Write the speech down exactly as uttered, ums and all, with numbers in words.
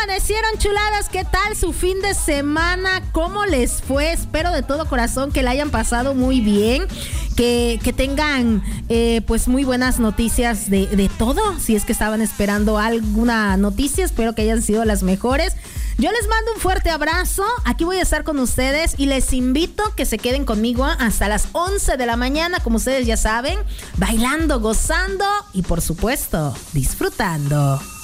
amanecieron, chuladas? ¿Qué tal su fin de semana? ¿Cómo les fue? Espero de todo corazón que la hayan pasado muy bien, que, que tengan eh, pues muy buenas noticias de, de todo. Si es que estaban esperando alguna noticia, espero que hayan sido las mejores. Yo les mando un fuerte abrazo, aquí voy a estar con ustedes y les invito que se queden conmigo hasta las once de la mañana, como ustedes ya saben, bailando, gozando y por supuesto, disfrutando.